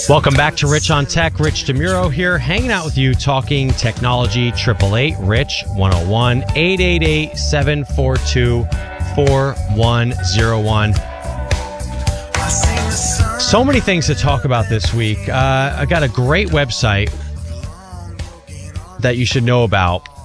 Welcome back to Rich on Tech. Rich DeMuro here, hanging out with you, talking technology. 888-RICH-101, 888-742-4101. So many things to talk about this week. I got a great website that you should know about.